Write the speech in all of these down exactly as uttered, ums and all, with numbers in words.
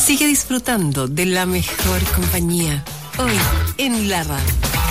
Sigue disfrutando de la mejor compañía, hoy en la radio.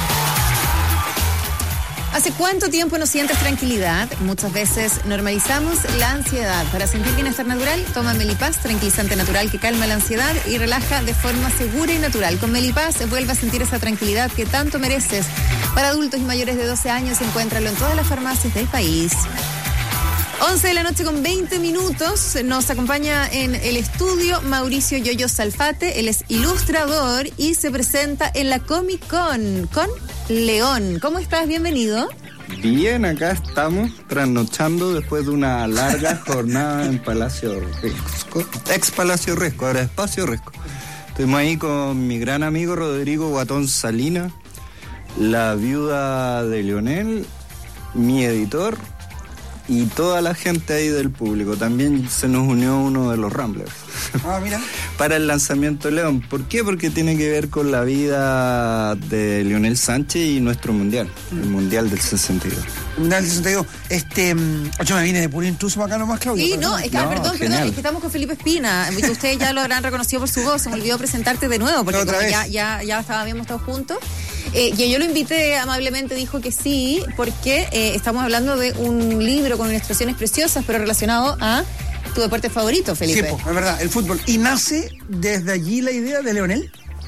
¿Hace cuánto tiempo no sientes tranquilidad? Muchas veces normalizamos la ansiedad. Para sentir bienestar natural, toma Melipaz, tranquilizante natural que calma la ansiedad y relaja de forma segura y natural. Con Melipaz vuelve a sentir esa tranquilidad que tanto mereces. Para adultos y mayores de doce años, encuéntralo en todas las farmacias del país. once de la noche con veinte minutos, nos acompaña en el estudio Mauricio Yoyo Salfate. Él es ilustrador y se presenta en la Comic Con con León. ¿Cómo estás? Bienvenido. Bien, acá estamos trasnochando después de una larga jornada en Palacio Riesco, ex Palacio Riesco, ahora Espacio Riesco. Estuvimos ahí con mi gran amigo Rodrigo Guatón Salina, la viuda de Leonel, mi editor y toda la gente ahí del público. También se nos unió uno de los Ramblers. Ah, mira. Para el lanzamiento de León. ¿Por qué? Porque tiene que ver con la vida de Leonel Sánchez y nuestro mundial, mm. el mundial del sesenta y dos. El mundial del sesenta y dos. Este, yo me vine de puro intruso para acá nomás, Claudia. Sí, no, es que, no, perdón, genial. perdón, es que estamos con Felipe Espina. Ustedes ya lo habrán reconocido por su voz. Se me olvidó presentarte de nuevo, porque como ya, ya, ya estaba, habíamos estado juntos. Eh, y yo lo invité amablemente, dijo que sí, porque eh, estamos hablando de un libro con ilustraciones preciosas, pero relacionado a tu deporte favorito, Felipe. Sí, pues, es verdad, el fútbol. ¿Y nace desde allí la idea de Leonel?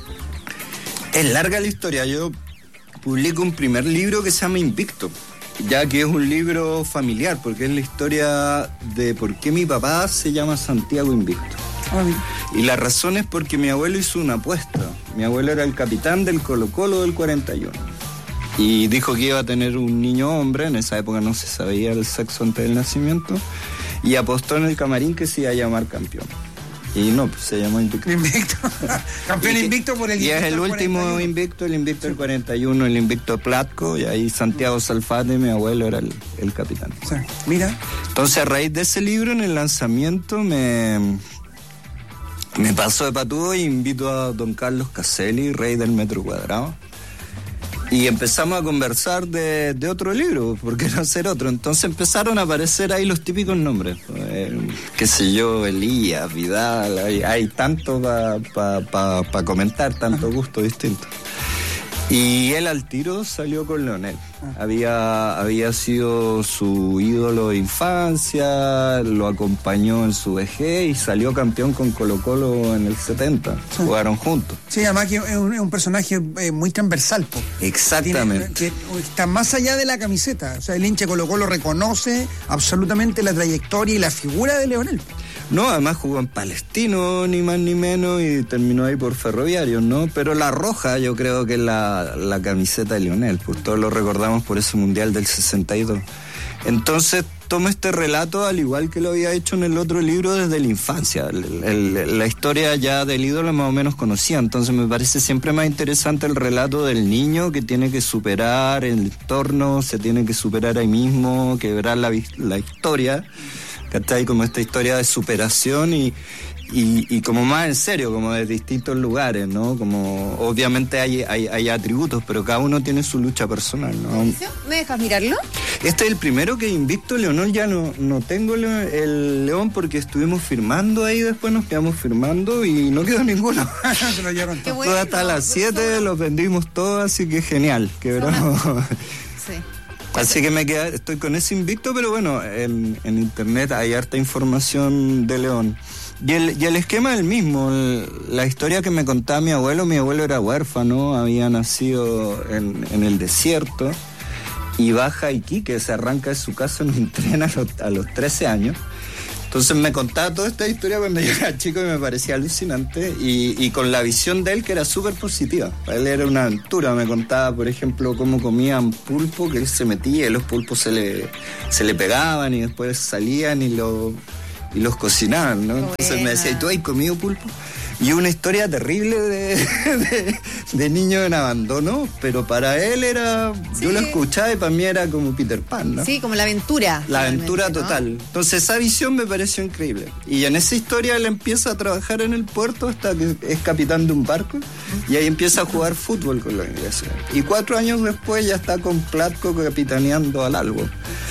Es larga la historia. Yo publico un primer libro que se llama Invicto, ya que es un libro familiar, porque es la historia de por qué mi papá se llama Santiago Invicto. Ah, y la razón es porque mi abuelo hizo una apuesta. Mi abuelo era el capitán del Colo-Colo del cuarenta y uno. Y dijo que iba a tener un niño hombre, en esa época no se sabía el sexo antes del nacimiento, y apostó en el camarín que se iba a llamar campeón. Y no, pues se llamó Invicto. Invicto. Campeón y, invicto por el Y invicto es el último cuarenta y uno. Invicto, el Invicto del cuarenta y uno, el Invicto Platco, y ahí Santiago Salfate, mi abuelo, era el, el capitán. Sí. Mira. Entonces, a raíz de ese libro, en el lanzamiento, me... Me paso de patúo y invito a don Carlos Caselli, rey del metro cuadrado. Y empezamos a conversar de, de otro libro, ¿por qué no hacer otro? Entonces empezaron a aparecer ahí los típicos nombres. Eh, qué sé yo, Elías, Vidal, hay, hay tanto para pa, pa, pa comentar, tanto gusto distinto. Y él al tiro salió con Leonel. Había, había sido su ídolo de infancia, lo acompañó en su vejez y salió campeón con Colo-Colo en el setenta. Sí. Jugaron juntos. Sí, además que es un, es un personaje eh, muy transversal. Po. Exactamente. Tiene, que está más allá de la camiseta. O sea, el hincha Colo-Colo reconoce absolutamente la trayectoria y la figura de Leonel. No, además jugó en Palestino, ni más ni menos, y terminó ahí por Ferroviario, ¿no? Pero la roja yo creo que es la, la camiseta de Leonel, pues todos lo recordamos por ese Mundial del sesenta y dos. Entonces tomo este relato al igual que lo había hecho en el otro libro desde la infancia. El, el, la historia ya del ídolo más o menos conocía, entonces me parece siempre más interesante el relato del niño que tiene que superar el entorno, se tiene que superar ahí mismo, quebrar la, la historia. ¿Cachai? Como esta historia de superación y, y, y como más en serio, como de distintos lugares, ¿no? Como obviamente hay, hay, hay atributos, pero cada uno tiene su lucha personal, ¿no? ¿Me dejas mirarlo? Este es el primero que Invicto Leonel, ya no, no tengo el león porque estuvimos firmando ahí, después nos quedamos firmando y no quedó ninguno. Se lo llevaron todo. Bueno, hasta las siete los vendimos todos, así que genial, quebramos. Sí. Así que me queda, estoy con ese Invicto, pero bueno, en, en internet hay harta información de León. Y el, y el esquema es el mismo, el, la historia que me contaba mi abuelo, mi abuelo era huérfano, había nacido en, en el desierto, y baja a Iquique, se arranca de su casa en un tren a los, a los trece años. Entonces me contaba toda esta historia cuando yo era chico y me parecía alucinante y, y con la visión de él que era súper positiva. Para él era una aventura. Me contaba, por ejemplo, cómo comían pulpo, que él se metía y los pulpos se le, se le pegaban y después salían y, lo, y los cocinaban, ¿no? Entonces Buena. me decía, ¿y tú has comido pulpo? Y una historia terrible de, de, de niño en abandono, pero para él era, sí. Yo lo escuchaba y para mí era como Peter Pan, ¿no? Sí, como la aventura. La aventura total, ¿no? Entonces esa visión me pareció increíble. Y en esa historia él empieza a trabajar en el puerto hasta que es capitán de un barco, y ahí empieza a jugar fútbol con los ingleses. Y cuatro años después ya está con Platco capitaneando al Albo.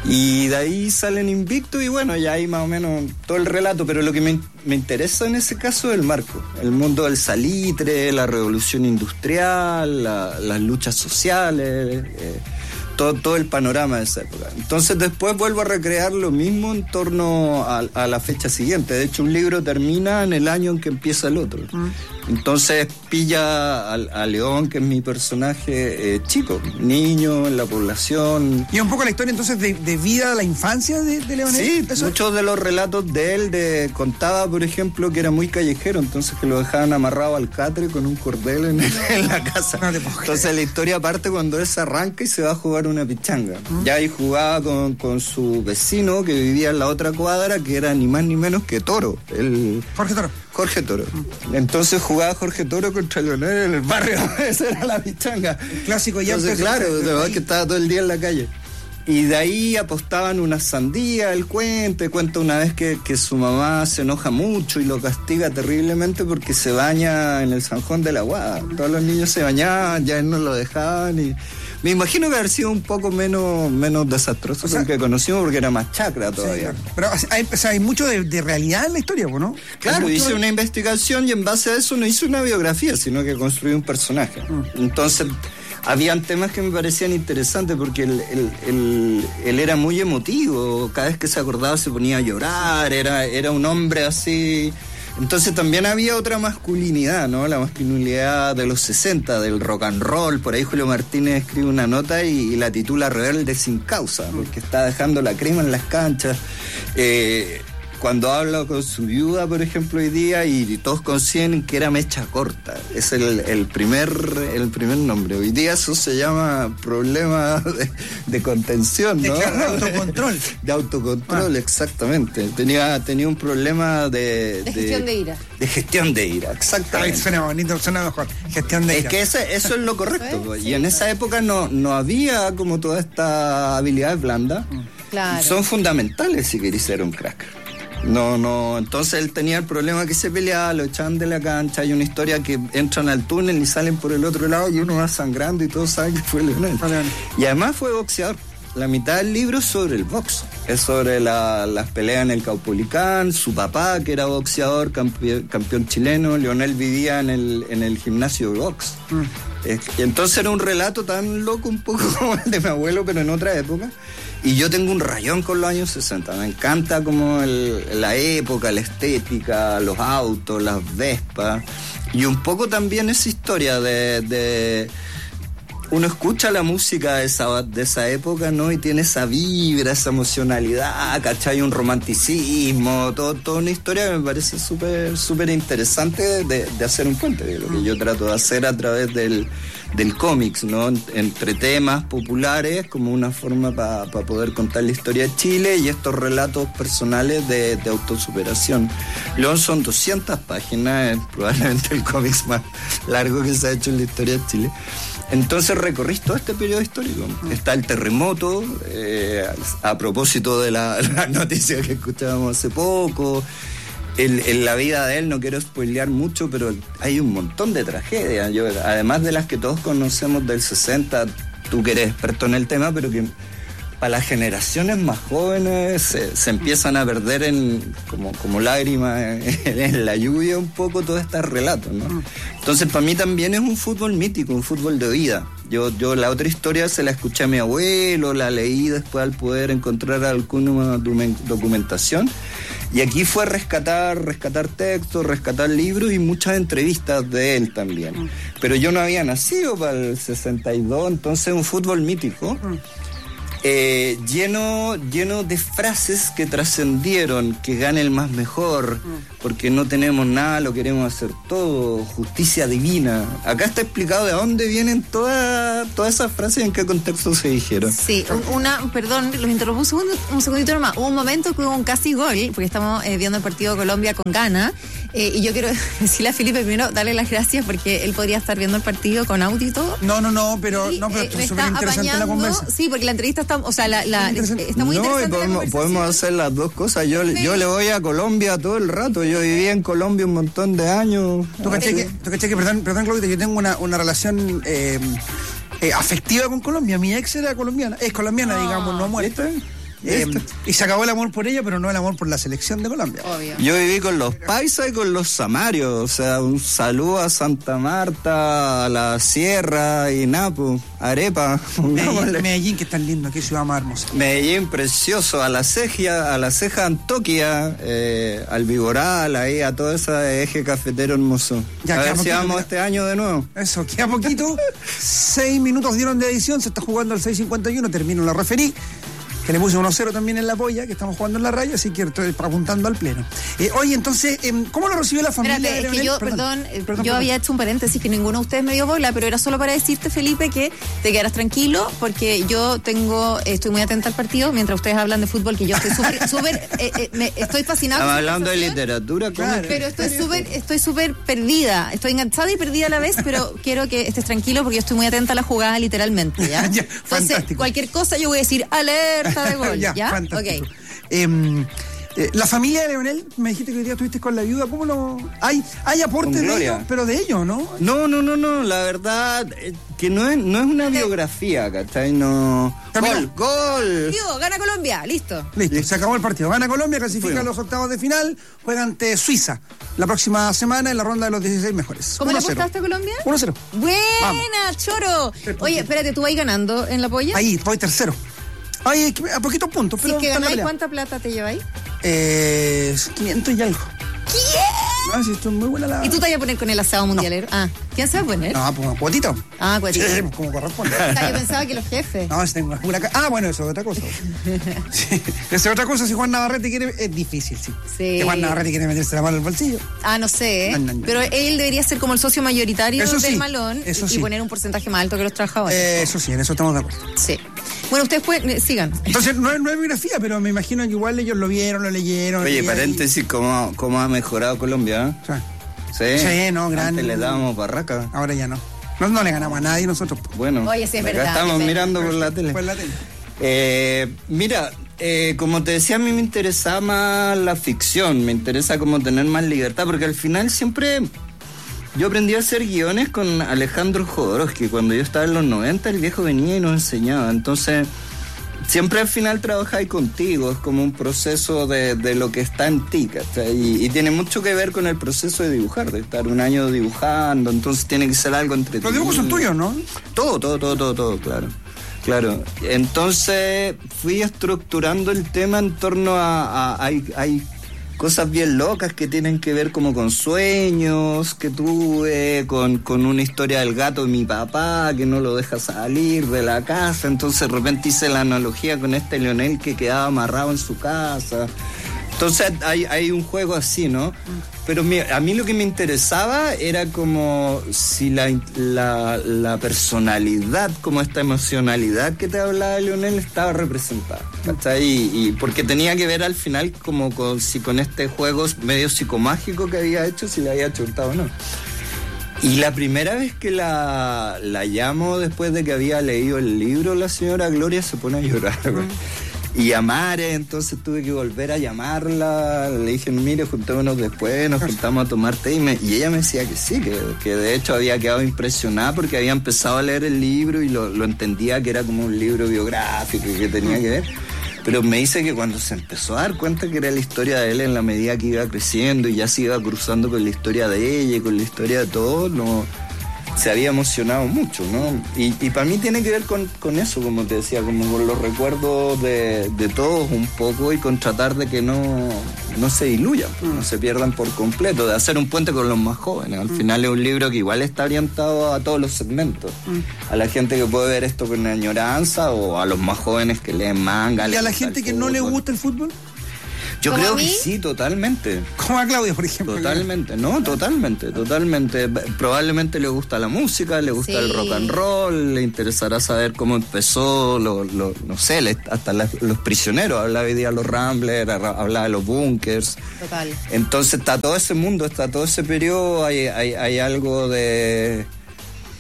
Y de ahí salen invictos y bueno, ya hay más o menos todo el relato, pero lo que me, me interesa en ese caso es el marco, el mundo del salitre, la revolución industrial, la, las luchas sociales, eh, todo, todo el panorama de esa época. Entonces después vuelvo a recrear lo mismo en torno a, a la fecha siguiente. De hecho, un libro termina en el año en que empieza el otro. Mm. Entonces pilla a, a León, que es mi personaje eh, chico, niño en la población. Y un poco la historia entonces de, de vida de la infancia de, de Leonel. Sí, ¿eso? Muchos de los relatos de él de, contaba, por ejemplo, que era muy callejero, entonces que lo dejaban amarrado al catre con un cordel en, en la casa. No te puedo creer. Entonces la historia parte cuando él se arranca y se va a jugar una pichanga. ¿Mm? Ya ahí jugaba con, con su vecino que vivía en la otra cuadra, que era ni más ni menos que Toro. El, Jorge Toro. Jorge Toro. Entonces jugaba Jorge Toro contra Leonel en el barrio. Esa era la pichanga. El clásico ya. Entonces, claro, de verdad que estaba todo el día en la calle. Y de ahí apostaban una sandía, él cuenta, cuenta una vez que, que su mamá se enoja mucho y lo castiga terriblemente porque se baña en el zanjón de la Guada. Todos los niños se bañaban, ya él no lo dejaban y... Me imagino que haber sido un poco menos, menos desastroso, o sea, que el que conocimos porque era más chacra todavía. Sí, claro. Pero hay, o sea, hay mucho de, de realidad en la historia, ¿no? Claro, hice de... una investigación y en base a eso no hice una biografía, sino que construí un personaje. Mm. Entonces, habían temas que me parecían interesantes porque él, él, él, él era muy emotivo, cada vez que se acordaba se ponía a llorar, era, era un hombre así... Entonces también había otra masculinidad, ¿no? La masculinidad de los sesenta, del rock and roll. Por ahí Julio Martínez escribe una nota y, y la titula Rebelde sin causa, porque está dejando la crema en las canchas. Eh, cuando habla con su viuda, por ejemplo, hoy día, y, y todos coinciden que era mecha corta. Es el, el, primer, el primer nombre. Hoy día eso se llama problema de, de contención, ¿no? De, de autocontrol. De autocontrol, ah. exactamente. Tenía, tenía un problema de... De gestión de, de ira. De gestión de ira, exactamente. Ay, suena bonito, suena mejor. Gestión de ira. Es que ese, eso es lo correcto. Pues. Sí, y en esa época no, no había como toda esta habilidad blanda. Claro. Son fundamentales si querés ser un crack. No, no, entonces él tenía el problema que se peleaba, lo echaban de la cancha, hay una historia que entran al túnel y salen por el otro lado y uno va sangrando y todos saben que fue Leonel. Y además fue boxeador. La mitad del libro es sobre el box, es sobre la, las peleas en el Caupolicán, su papá que era boxeador, campeón, campeón chileno, Leonel vivía en el, en el gimnasio de box. Mm. Es, y entonces era un relato tan loco un poco como el de mi abuelo, pero en otra época. Y yo tengo un rayón con los años sesenta, me encanta como el, la época, la estética, los autos, las Vespas, y un poco también esa historia de... de uno escucha la música de esa, de esa época, ¿no? Y tiene esa vibra, esa emocionalidad, ¿cachai? Un romanticismo, todo, toda una historia que me parece súper súper interesante de, de hacer un puente, de lo que yo trato de hacer a través del, del cómics, ¿no? Entre temas populares, como una forma para pa poder contar la historia de Chile y estos relatos personales de, de autosuperación. León son doscientas páginas, es probablemente el cómics más largo que se ha hecho en la historia de Chile. Entonces recorrís todo este periodo histórico. Está el terremoto, eh, a propósito de la, la noticia que escuchábamos hace poco. El, en la vida de él, no quiero spoilear mucho, pero hay un montón de tragedias. Yo, además de las que todos conocemos del sesenta, tú que eres experto en el tema, pero que para las generaciones más jóvenes se, se empiezan a perder en como, como lágrimas en, en la lluvia un poco todos estos relatos, ¿no? Entonces para mí también es un fútbol mítico, un fútbol de vida. Yo, yo la otra historia se la escuché a mi abuelo, la leí después al poder encontrar alguna documentación. Y aquí fue rescatar, rescatar textos, rescatar libros y muchas entrevistas de él también. Pero yo no había nacido para el sesenta y dos, entonces un fútbol mítico. Eh, lleno, lleno de frases que trascendieron, que gane el más mejor, porque no tenemos nada, lo queremos hacer todo, justicia divina. Acá está explicado de dónde vienen todas todas esas frases y en qué contexto se dijeron. Sí, una, perdón, los interrumpo un segundo, un segundito nomás. Hubo un momento que hubo un casi gol, porque estamos eh, viendo el partido Colombia con Ghana, eh, y yo quiero decirle a Felipe primero, darle las gracias porque él podría estar viendo el partido con audio y todo. No, no, no, pero, y, no, pero eh, está súper interesante la conversa. Sí, porque la entrevista está, o sea, la, la, está muy no, interesante. Y podemos, podemos hacer las dos cosas. Yo, yo le voy a Colombia todo el rato. Yo viví en Colombia un montón de años. Tú caché que, tú caché que perdón, perdón, Claudia, yo tengo una, una relación eh, eh, afectiva con Colombia. Mi ex era colombiana, es colombiana, no. digamos, no muerta. Eh, y se acabó el amor por ella, pero no el amor por la selección de Colombia. Obvio. Yo viví con los paisas y con los samarios, o sea, un saludo a Santa Marta, a la Sierra y Napo, Arepa, Medellín, Medellín, que es tan lindo, qué ciudad más hermosa. Medellín, precioso, a la Ceja, a la Ceja Antoquia, eh, al Viboral, ahí a todo ese eje cafetero hermoso. Ya, a ver si vamos mira. este año de nuevo. Eso, queda poquito. Seis minutos dieron de edición, se está jugando al seis cincuenta y uno, termino la referí. Que le puse uno cero también en la polla, que estamos jugando en la raya, así que estoy apuntando al pleno. Eh, oye, entonces, eh, ¿cómo lo recibió la familia? Espérate, de es que Leonel? yo, Perdón, perdón, eh, perdón, yo perdón. había hecho un paréntesis que ninguno de ustedes me dio bola, pero era solo para decirte, Felipe, que te quedaras tranquilo, porque yo tengo, eh, estoy muy atenta al partido, mientras ustedes hablan de fútbol, que yo estoy súper, súper, eh, eh, me- estoy fascinada. Estamos con esa hablando de conversación. literatura, ¿cómo? Claro. Pero estoy súper, estoy súper perdida. Estoy enganchada y perdida a la vez, pero quiero que estés tranquilo porque yo estoy muy atenta a la jugada literalmente, ¿ya? Ya, Entonces, fantástico. cualquier cosa yo voy a decir alerta de gol, ¿ya? fantástico. Ok. Eh, eh, la familia de Leonel, me dijiste que hoy día estuviste con la viuda, ¿cómo lo...? Hay, hay aportes Con de Gloria. ellos, pero de ellos, ¿no? No, no, no, no, la verdad eh, que no es, no es una biografía, ¿cachai? No... Terminó. ¡Gol! ¡Gol! Digo, gana Colombia, listo. Listo, se acabó el partido. Gana Colombia, clasifica Fuimos. a los octavos de final, juega ante Suiza la próxima semana en la ronda de los dieciséis mejores. ¿Cómo le uno cero. apostaste a Colombia? uno cero. Buena, choro. Oye, espérate, ¿tú vas ganando en la polla? Ahí, voy tercero. Ahí, a poquitos puntos, Si pero es que está en la ganáis, pelea. ¿cuánta plata te lleváis? Eh, quinientos y algo. ¿Qué? No, sí, esto es muy buena la... ¿Y tú te vas a poner con el asado mundialero? Ah, ¿quién se va a poner? No, pues una cuotita. Ah, Sí, cuatito. pues, como corresponde. O sea, yo pensaba que los jefes. No, si tengo una pura ca- Ah, bueno, eso es otra cosa. Sí, eso es otra cosa. Si Juan Navarrete quiere, es difícil, sí. Sí. Que Juan Navarrete quiere meterse la mano en el bolsillo. Ah, no sé, ¿eh? No, no, no. Pero él debería ser como el socio mayoritario Eso del sí, malón eso y, sí. y poner un porcentaje más alto que los trabajadores. Eh, eso sí, en eso estamos de acuerdo. Sí. Bueno, ustedes pueden, eh, sigan. Entonces, no es, no es biografía, pero me imagino que igual ellos lo vieron, lo leyeron. Oye, y- paréntesis, ¿cómo, cómo ha mejorado Colombia? ¿eh? O sea, Sí, Sí, no, gran- Antes le dábamos barraca. ahora ya no. No, no le ganamos a nadie nosotros. po. Bueno, Oye, sí, es acá verdad, estamos qué pena. mirando por la tele. Pues la tele. Eh, mira, eh, como te decía, a mí me interesa más la ficción, me interesa como tener más libertad, porque al final siempre yo aprendí a hacer guiones con Alejandro Jodorowsky. Cuando yo estaba en los noventa, el viejo venía y nos enseñaba. Entonces, siempre al final trabajáis contigo, es como un proceso de, de lo que está en ti, ¿cachai? Y, y tiene mucho que ver con el proceso de dibujar, de estar un año dibujando, entonces tiene que ser algo entretenido. Los dibujos son tuyos, ¿no? Todo, todo, todo, todo, todo, claro. Claro. Entonces fui estructurando el tema en torno a... a- hay, hay cosas bien locas que tienen que ver como con sueños que tuve, con, con una historia del gato de mi papá que no lo deja salir de la casa. Entonces de repente hice la analogía con este Leonel que quedaba amarrado en su casa. Entonces hay, hay un juego así, ¿no? Pero mi- a mí lo que me interesaba era como si la, la, la personalidad, como esta emocionalidad que te hablaba Leonel estaba representada, ¿cachai? Y, y porque tenía que ver al final como con, si con este juego medio psicomágico que había hecho, si le había chutado o no. Y la primera vez que la, la llamo después de que había leído el libro, la señora Gloria se pone a llorar, güey. Y a Mare, entonces tuve que volver a llamarla, le dije, mire, juntémonos después, nos juntamos a tomar té, y, me- y ella me decía que sí, que, que de hecho había quedado impresionada porque había empezado a leer el libro y lo, lo entendía que era como un libro biográfico y que tenía que ver. Pero me dice que cuando se empezó a dar cuenta que era la historia de él en la medida que iba creciendo y ya se iba cruzando con la historia de ella y con la historia de todos, no, se había emocionado mucho, ¿no? Y, y para mí tiene que ver con, con eso, como te decía, como con los recuerdos de, de todos un poco y con tratar de que no, no se diluyan, mm. no se pierdan por completo, de hacer un puente con los más jóvenes. Al mm. final es un libro que igual está orientado a todos los segmentos, mm. a la gente que puede ver esto con añoranza o a los más jóvenes que leen manga. ¿Y a la gente que no le gusta el fútbol? Yo ¿Como creo a mí? que sí, totalmente. Como a Claudia, por ejemplo. Totalmente, no, totalmente, totalmente. Probablemente le gusta la música, le gusta Sí. el rock and roll, le interesará saber cómo empezó, lo, lo, no sé, le- hasta la- los prisioneros, hablaba hoy día de los Ramblers, arra- hablaba de los bunkers. Total. Entonces está todo ese mundo, está todo ese periodo, hay, hay, hay algo de...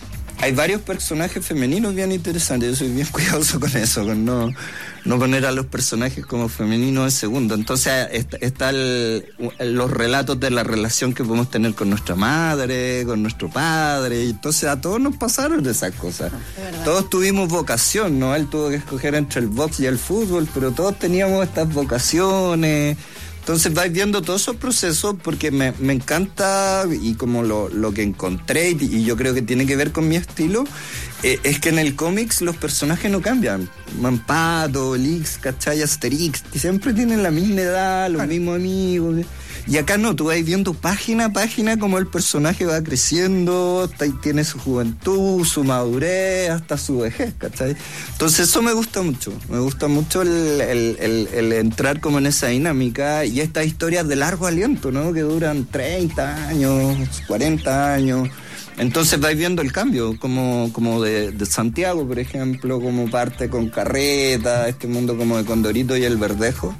hay varios personajes femeninos bien interesantes. Yo soy bien cuidadoso con eso, con no, no poner a los personajes como femeninos en segundo. Entonces está, está el, los relatos de la relación que podemos tener con nuestra madre, con nuestro padre. Y entonces a todos nos pasaron esas cosas. Todos tuvimos vocación, ¿no? Él tuvo que escoger entre el box y el fútbol, pero todos teníamos estas vocaciones. Entonces vais viendo todos esos procesos porque me, me encanta y como lo, lo que encontré y, y yo creo que tiene que ver con mi estilo, eh, es que en el cómics los personajes no cambian. Mampato, Lix, ¿cachai? Asterix, siempre tienen la misma edad, los mismos amigos. Y acá no, tú vas viendo página a página como el personaje va creciendo, tiene su juventud, su madurez, hasta su vejez, ¿cachai? Entonces eso me gusta mucho, me gusta mucho el, el, el, el entrar como en esa dinámica y estas historias de largo aliento, ¿no? Que duran treinta años, cuarenta años. Entonces vais viendo el cambio, como, como de, de Santiago, por ejemplo, como parte con Carreta, este mundo como de Condorito y el Verdejo.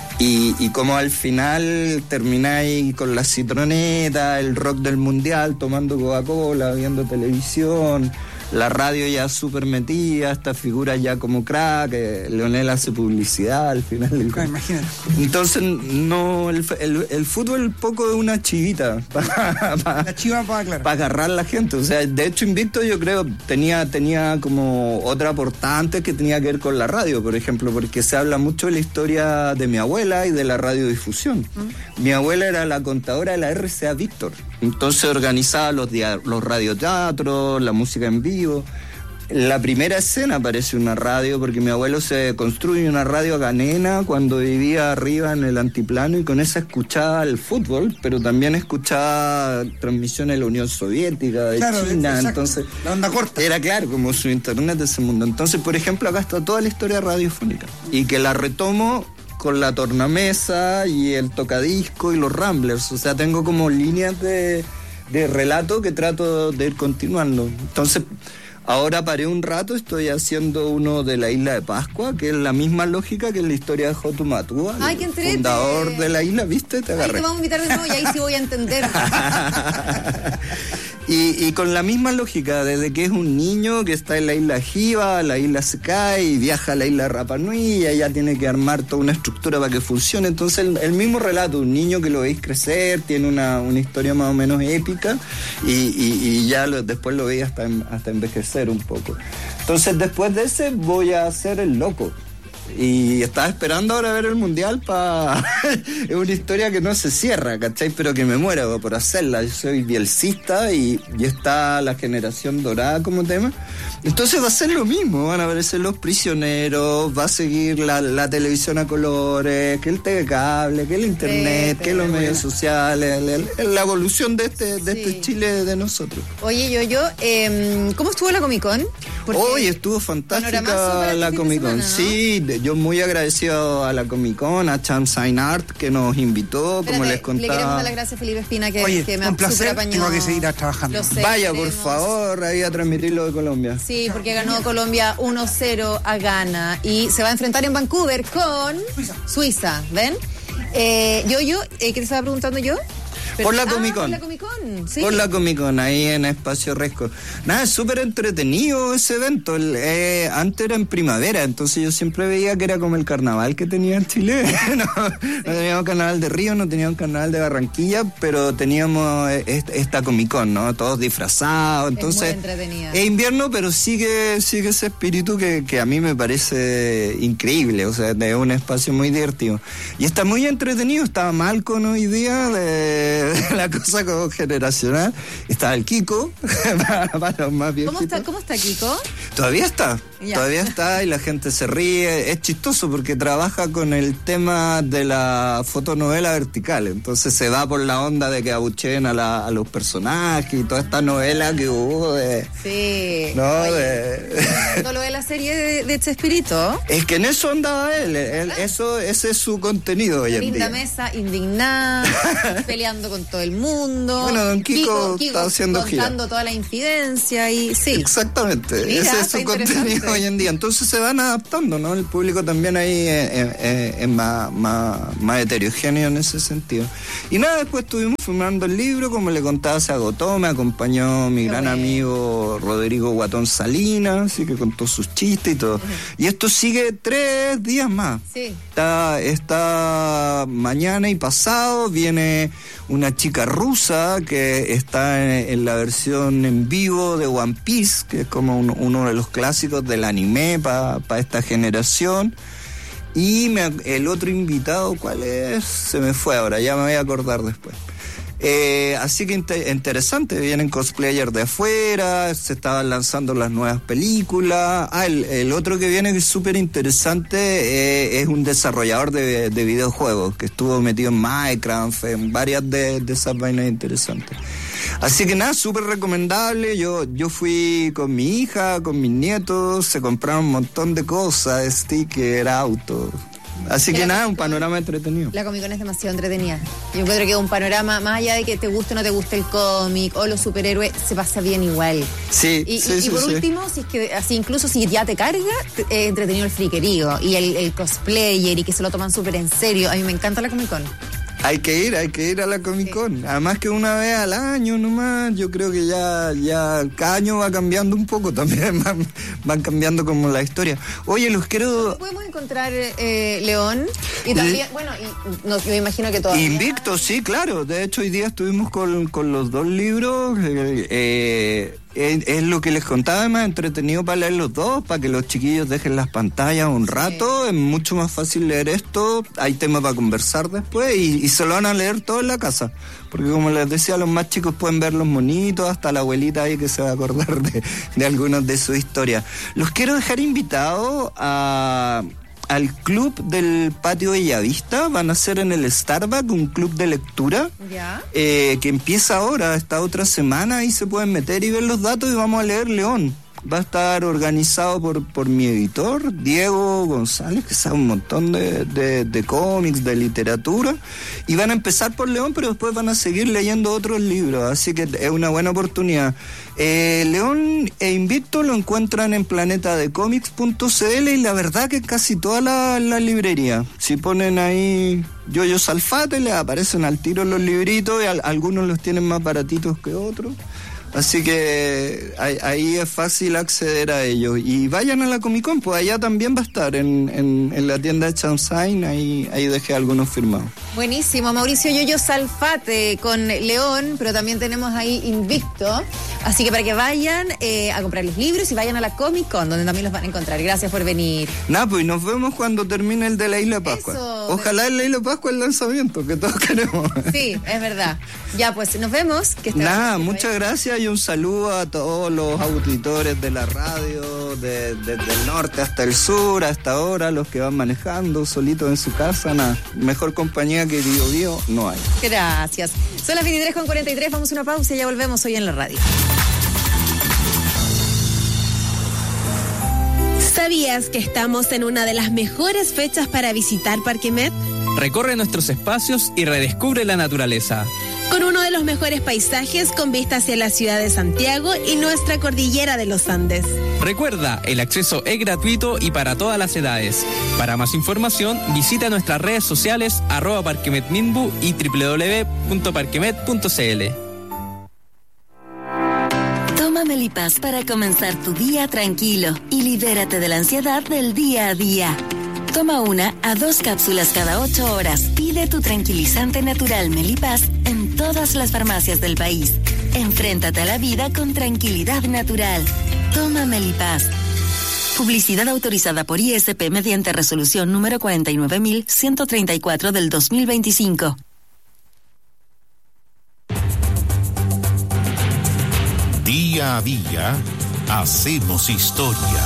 Y, y como al final termináis con la citroneta, el rock del mundial, tomando Coca-Cola, viendo televisión, la radio ya súper metida, estas figuras ya como crack, eh, Leonel hace publicidad al final. Del... Ah, imagínate. Entonces, no, el, el, el fútbol poco es una chivita. Pa, pa, la chiva para, claro, para agarrar la gente. O sea, de hecho, Invicto yo creo tenía, tenía como otra aportante que tenía que ver con la radio, por ejemplo, porque se habla mucho de la historia de mi abuela y de la radiodifusión. ¿Mm? Mi abuela era la contadora de la R C A Víctor. Entonces organizaba los, dia- los radioteatros, la música en vivo. La primera escena aparece una radio porque mi abuelo se construye una radio acá en Ena cuando vivía arriba en el antiplano y con esa escuchaba el fútbol, pero también escuchaba transmisiones de la Unión Soviética, de claro, China, exacto. Entonces la onda corta. Era claro, como su internet de ese mundo. Entonces, por ejemplo, acá está toda la historia radiofónica y que la retomo con la tornamesa y el tocadisco y los ramblers. O sea, tengo como líneas de, de relato que trato de ir continuando. Entonces, ahora paré un rato, estoy haciendo uno de la isla de Pascua, que es la misma lógica que en la historia de Jotu Matúa, Ay, el qué fundador de la isla, ¿viste? Te agarré. Ay, te vamos a invitar de nuevo y ahí sí voy a entender. Y, y con la misma lógica, desde que es un niño que está en la isla Jiva, la isla se cae y viaja a la isla Rapa Nui y ella tiene que armar toda una estructura para que funcione. Entonces el, el mismo relato, un niño que lo veis crecer, tiene una, una historia más o menos épica y, y, y ya lo, después lo veis hasta, hasta envejecer un poco. Entonces después de ese voy a hacer El Loco. Y estaba esperando ahora ver el mundial para... es una historia que no se cierra, ¿cachai? Pero que me muero por hacerla. Yo soy bielcista y, y está la generación dorada como tema. Entonces va a ser lo mismo. Van a aparecer los prisioneros, va a seguir la, la televisión a colores, que el T V cable, que el internet, sí, que los medios sociales, la, la evolución de este, de sí. este Chile de nosotros. Oye, yo, yo, eh, ¿cómo estuvo la Comic Con? Hoy estuvo fantástica la Comic Con, ¿no? Sí, yo muy agradecido a la Comic Con, a Cham Sign Art que nos invitó, Espérate, como les contaba. Le queremos dar las gracias a Felipe Espina que, Oye, que me un ha placer, apañado. tengo que seguir trabajando. Sé, Vaya, queremos. por favor, ahí a transmitirlo de Colombia. Sí, porque ganó Colombia uno cero a Ghana y se va a enfrentar en Vancouver con Suiza, Suiza ¿ven? Eh, yo, yo, eh, ¿qué te estaba preguntando yo? Por la Comic Con. Ah, por la Comic Con, sí. Por la Comic Con, ahí en Espacio Resco. Nada, es súper entretenido ese evento. El, eh, antes era en primavera, entonces yo siempre veía que era como el carnaval que tenía en Chile. no, sí. no teníamos carnaval de Río, no teníamos carnaval de Barranquilla, pero teníamos esta, esta Comic Con, ¿no? Todos disfrazados. Entonces, es muy entretenida. Es invierno, pero sigue, sigue ese espíritu que, que a mí me parece increíble. O sea, es un espacio muy divertido. Y está muy entretenido. Estaba Malcolm hoy día de... la cosa como generacional. Estaba el Kiko para, para los más viejitos. ¿Cómo está, ¿Cómo está Kiko? Todavía está, ya. todavía está y la gente se ríe. Es chistoso porque trabaja con el tema de la fotonovela vertical, entonces se va por la onda de que abucheen a, la, a los personajes y toda esta novela que hubo de... Sí. ¿no? Oye, de... todo lo de la serie de, de Chespirito. Es que en eso andaba él, él eso, ese es su contenido hoy en Linda día. Mesa, indignada, peleando con con todo el mundo. Bueno, Don Kiko, Kiko está haciendo gira. contando toda la infidencia y sí. Exactamente, Mira, ese es está su contenido hoy en día. Entonces se van adaptando, ¿no? El público también ahí es, es- es más, más, más heterogéneo en ese sentido. Y nada, después estuvimos filmando el libro, como le contaba, se agotó, me acompañó mi Qué gran bueno. amigo Rodrigo Guatón Salinas, así que contó sus chistes y todo. Y esto sigue tres días más. Sí. Está, está mañana y pasado, viene una chica rusa que está en, en la versión en vivo de One Piece, que es como un- uno de los clásicos del anime para esta generación. Y me- el otro invitado, ¿cuál es? Se me fue ahora, ya me voy a acordar después. Eh, así que inte- interesante, vienen cosplayers de afuera, se estaban lanzando las nuevas películas. Ah, el, el otro que viene que es súper interesante eh, es un desarrollador de, de videojuegos que estuvo metido en Minecraft, en varias de, de esas vainas interesantes. Así que nada, súper recomendable. Yo, yo fui con mi hija, con mis nietos, se compraron un montón de cosas, stickers, autos. Así que La nada, Comic un Con- panorama entretenido. La Comic Con es demasiado entretenida. Yo encuentro que un panorama, más allá de que te guste o no te guste el cómic o los superhéroes, se pasa bien igual. Sí, Y, sí, y- y sí, por sí. último, si es que así incluso si ya te carga, te- eh, entretenido el friquerío y el, el cosplayer y que se lo toman súper en serio. A mí me encanta la Comic Con. Hay que ir, hay que ir a la Comic Con. Además que una vez al año nomás, yo creo que ya, ya cada año va cambiando un poco también, van, van cambiando como la historia. Oye, los quiero... Podemos encontrar eh, León y también, bueno, y, no, yo me imagino que todavía... Invicto, sí, claro. De hecho, hoy día estuvimos con, con los dos libros. Eh, eh, es, es lo que les contaba, además, entretenido para leer los dos, para que los chiquillos dejen las pantallas un rato. Es mucho más fácil leer esto. Hay temas para conversar después y, y se lo van a leer todo en la casa. Porque como les decía, los más chicos pueden ver los monitos, hasta la abuelita ahí que se va a acordar de, de algunas de sus historias. Los quiero dejar invitados a... al club del Patio Bellavista. Van a hacer en el Starbucks un club de lectura Ya. eh, que empieza ahora, esta otra semana, y se pueden meter y ver los datos y vamos a leer León. Va a estar organizado por, por mi editor, Diego González, que sabe un montón de, de, de cómics, de literatura, y van a empezar por León, pero después van a seguir leyendo otros libros, así que es una buena oportunidad. Eh, León e Invicto lo encuentran en planeta de cómics punto c l y la verdad que casi toda la, la librería. Si ponen ahí Yoyo Salfate, les aparecen al tiro los libritos y al, algunos los tienen más baratitos que otros. Así que ahí, ahí es fácil acceder a ellos. Y vayan a la Comic Con, pues allá también va a estar en, en, en la tienda de Chaunsain, ahí, ahí dejé algunos firmados. Buenísimo, Mauricio Yoyo Salfate con León, pero también tenemos ahí Invicto. Así que para que vayan eh, a comprar los libros y vayan a la Comic Con, donde también los van a encontrar. Gracias por venir. Nada, pues nos vemos cuando termine el de la Isla de Pascua. Eso. Ojalá el de la Isla de Pascua el lanzamiento, que todos queremos. Sí, es verdad. Ya, pues nos vemos. Que esté Nada, bastante muchas bien. gracias y un saludo a todos los auditores de la radio, de- desde el norte hasta el sur, hasta ahora, los que van manejando solitos en su casa. Nada, mejor compañía que Bio Bio no hay. Gracias. Son las veintitrés con cuarenta y tres, vamos a una pausa y ya volvemos hoy en la radio. ¿Sabías que estamos en una de las mejores fechas para visitar Parque Met? Recorre nuestros espacios y redescubre la naturaleza. Con uno de los mejores paisajes con vista hacia la ciudad de Santiago y nuestra cordillera de los Andes. Recuerda, el acceso es gratuito y para todas las edades. Para más información, visita nuestras redes sociales arroba parquemetminbu y doble u doble u doble u punto parquemet punto c l. Toma Melipaz para comenzar tu día tranquilo y libérate de la ansiedad del día a día. Toma una a dos cápsulas cada ocho horas. Pide tu tranquilizante natural Melipaz en todas las farmacias del país. Enfréntate a la vida con tranquilidad natural. Toma Melipaz. Publicidad autorizada por I S P mediante resolución número cuarenta y nueve mil ciento treinta y cuatro del dos mil veinticinco. Día a día, hacemos historia.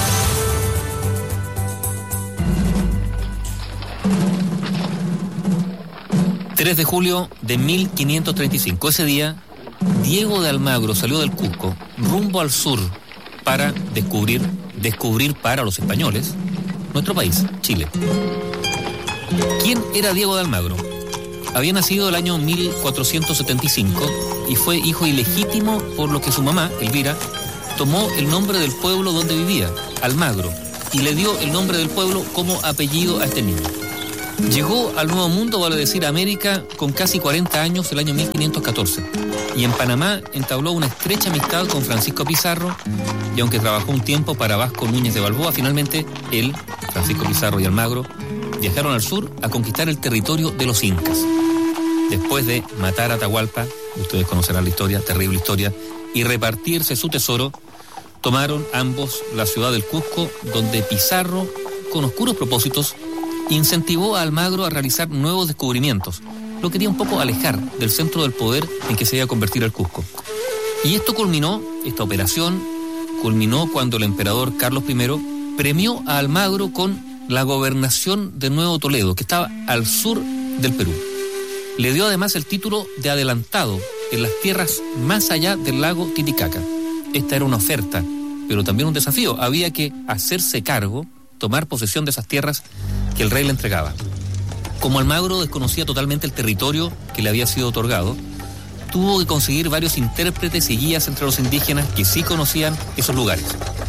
tres de julio de mil quinientos treinta y cinco. Ese día, Diego de Almagro salió del Cusco rumbo al sur para descubrir, descubrir para los españoles nuestro país, Chile. ¿Quién era Diego de Almagro? Había nacido el año mil cuatrocientos setenta y cinco y fue hijo ilegítimo, por lo que su mamá, Elvira, tomó el nombre del pueblo donde vivía, Almagro, y le dio el nombre del pueblo como apellido a este niño. Llegó al Nuevo Mundo, vale decir a América, con casi cuarenta años el año mil quinientos catorce. Y en Panamá entabló una estrecha amistad con Francisco Pizarro, y aunque trabajó un tiempo para Vasco Núñez de Balboa, finalmente él, Francisco Pizarro y Almagro, viajaron al sur a conquistar el territorio de los incas. Después de matar a Atahualpa, ustedes conocerán la historia, terrible historia, y repartirse su tesoro, tomaron ambos la ciudad del Cusco, donde Pizarro, con oscuros propósitos, incentivó a Almagro a realizar nuevos descubrimientos. Lo quería un poco alejar del centro del poder en que se iba a convertir el Cusco. Y esto culminó, esta operación, culminó cuando el emperador Carlos primero premió a Almagro con la gobernación de Nuevo Toledo, que estaba al sur del Perú. Le dio además el título de adelantado en las tierras más allá del lago Titicaca. Esta era una oferta, pero también un desafío. Había que hacerse cargo, tomar posesión de esas tierras que el rey le entregaba. Como Almagro desconocía totalmente el territorio que le había sido otorgado, tuvo que conseguir varios intérpretes y guías entre los indígenas que sí conocían esos lugares.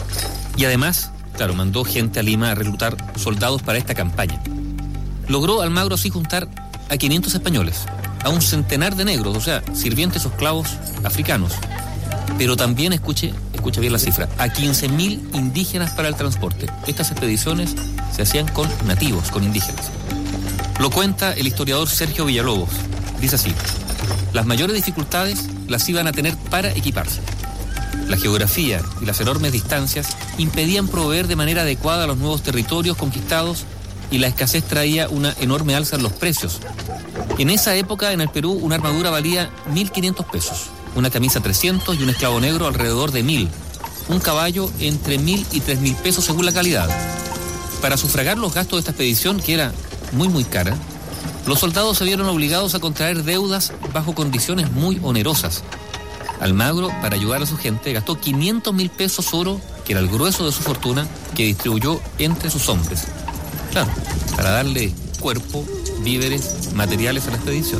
Y además, claro, mandó gente a Lima a reclutar soldados para esta campaña. Logró Almagro así juntar a quinientos españoles, a un centenar de negros, o sea, sirvientes o esclavos africanos. Pero también, escuche, escuche bien la cifra, a quince mil indígenas para el transporte. Estas expediciones se hacían con nativos, con indígenas. Lo cuenta el historiador Sergio Villalobos. Dice así: las mayores dificultades las iban a tener para equiparse. La geografía y las enormes distancias impedían proveer de manera adecuada a los nuevos territorios conquistados, y la escasez traía una enorme alza en los precios. En esa época, en el Perú, una armadura valía mil quinientos pesos, una camisa trescientos y un esclavo negro alrededor de mil, un caballo entre mil y tres mil pesos según la calidad. Para sufragar los gastos de esta expedición, que era muy muy cara, los soldados se vieron obligados a contraer deudas bajo condiciones muy onerosas. Almagro, para ayudar a su gente, gastó quinientos mil pesos oro, que era el grueso de su fortuna, que distribuyó entre sus hombres. Claro, para darle cuerpo, víveres, materiales a la expedición.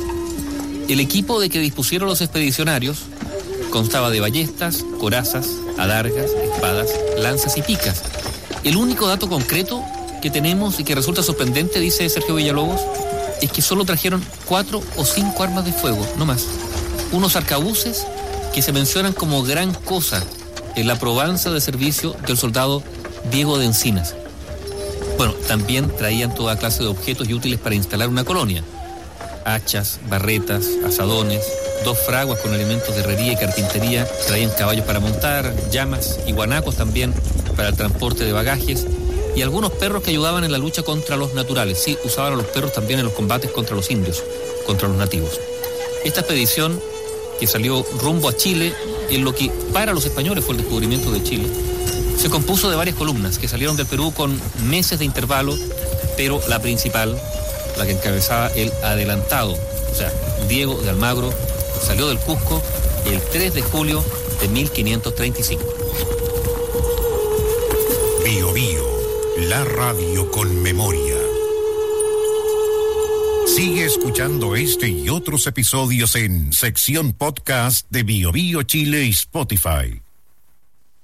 El equipo de que dispusieron los expedicionarios constaba de ballestas, corazas, adargas, espadas, lanzas y picas. El único dato concreto que tenemos y que resulta sorprendente, dice Sergio Villalobos, es que solo trajeron cuatro o cinco armas de fuego, no más. Unos arcabuces que se mencionan como gran cosa en la probanza de servicio del soldado Diego de Encinas. Bueno, también traían toda clase de objetos y útiles para instalar una colonia. Hachas, barretas, azadones, dos fraguas con elementos de herrería y carpintería, traían caballos para montar, llamas y guanacos también para el transporte de bagajes, y algunos perros que ayudaban en la lucha contra los naturales. Sí, usaban a los perros también en los combates contra los indios, contra los nativos. Esta expedición, que salió rumbo a Chile, en lo que para los españoles fue el descubrimiento de Chile, se compuso de varias columnas que salieron del Perú con meses de intervalo, pero la principal, la que encabezaba el adelantado, o sea, Diego de Almagro, salió del Cusco el tres de julio de mil quinientos treinta y cinco. Bio Bio, la radio con memoria. Sigue escuchando este y otros episodios en sección podcast de Bio Bio Chile y Spotify.